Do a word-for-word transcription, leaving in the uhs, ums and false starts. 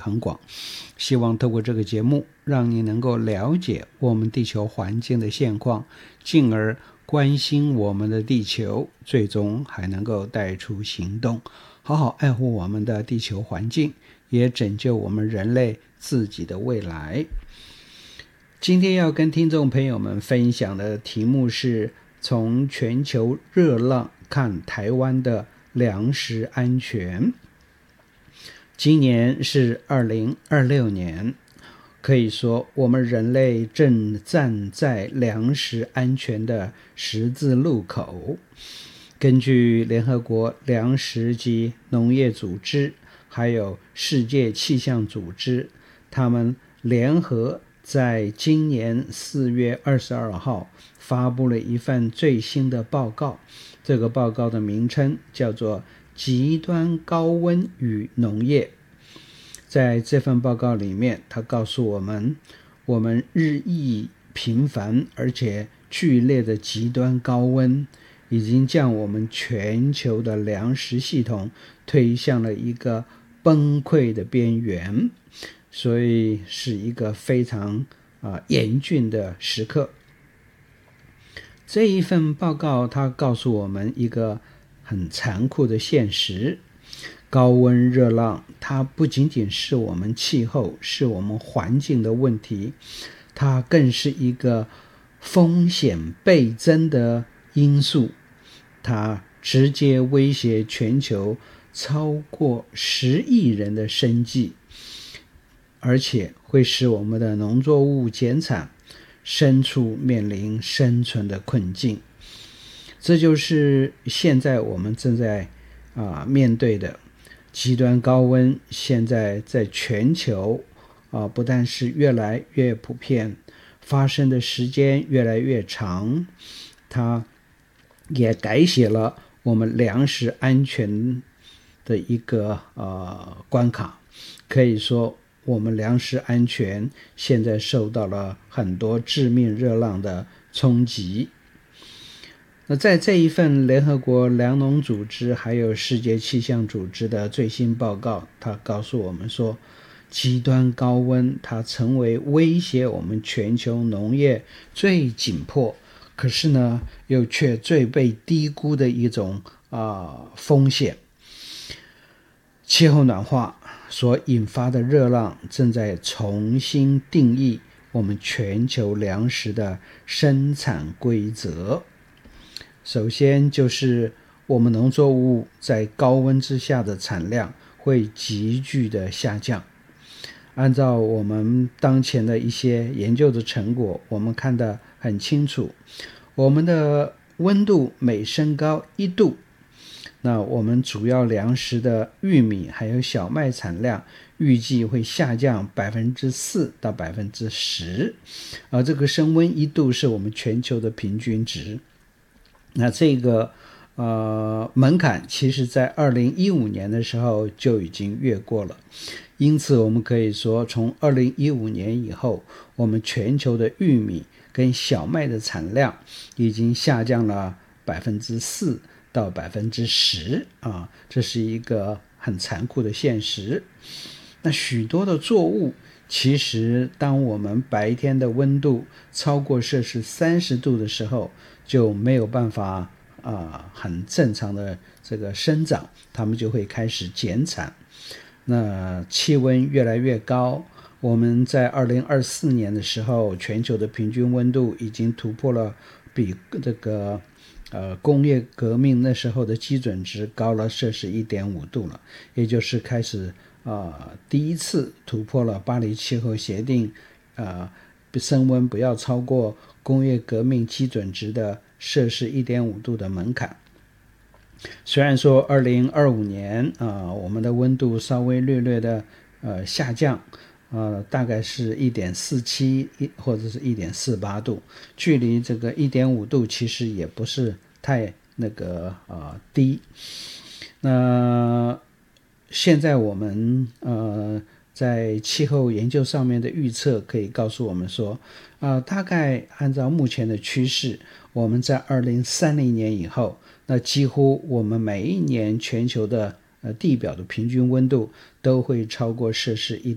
很广，希望透过这个节目让你能够了解我们地球环境的现况，进而关心我们的地球，最终还能够带出行动，好好爱护我们的地球环境，也拯救我们人类自己的未来。今天要跟听众朋友们分享的题目是从全球热浪看台湾的粮食安全。今年是二零二六年，可以说我们人类正站在粮食安全的十字路口。根据联合国粮食及农业组织还有世界气象组织，他们联合在今年四月二十二号发布了一份最新的报告，这个报告的名称叫做极端高温与农业。在这份报告里面，它告诉我们，我们日益频繁而且剧烈的极端高温已经将我们全球的粮食系统推向了一个崩溃的边缘，所以是一个非常、呃、严峻的时刻。这一份报告它告诉我们一个很残酷的现实，高温热浪它不仅仅是我们气候，是我们环境的问题，它更是一个风险倍增的因素，它直接威胁全球超过十亿人的生计，而且会使我们的农作物减产，牲畜面临生存的困境。这就是现在我们正在、呃、面对的极端高温，现在在全球、呃、不但是越来越普遍，发生的时间越来越长，它也改写了我们粮食安全的一个、呃、关卡。可以说我们粮食安全现在受到了很多致命热浪的冲击。那在这一份联合国粮农组织还有世界气象组织的最新报告，它告诉我们说，极端高温它成为威胁我们全球农业最紧迫，可是呢又却最被低估的一种、呃、风险。气候暖化所引发的热浪正在重新定义我们全球粮食的生产规则。首先就是我们农作物在高温之下的产量会急剧的下降。按照我们当前的一些研究的成果，我们看得很清楚，我们的温度每升高一度，那我们主要粮食的玉米还有小麦产量预计会下降 百分之四 到 百分之十， 而这个升温一度是我们全球的平均值。那这个呃门槛其实在二零一五年的时候就已经越过了，因此我们可以说从二零一五年以后，我们全球的玉米跟小麦的产量已经下降了 百分之四 到 百分之十 啊，这是一个很残酷的现实。那许多的作物其实当我们白天的温度超过摄氏三十度的时候，就没有办法、呃、很正常的这个生长，它们就会开始减产。那气温越来越高，我们在二零二四年的时候，全球的平均温度已经突破了比这个呃工业革命那时候的基准值高了摄氏 一点五度了，也就是开始呃第一次突破了巴黎气候协定呃升温不要超过工业革命基准值的摄氏 一点五度的门槛。虽然说二零二五年、呃、我们的温度稍微略略的、呃、下降、呃、大概是 一点四七 或者是 一点四八度，距离这个 一点五度其实也不是太那个、呃、低。那现在我们呃在气候研究上面的预测可以告诉我们说，呃，大概按照目前的趋势，我们在二零三零年以后，那几乎我们每一年全球的呃地表的平均温度都会超过摄氏一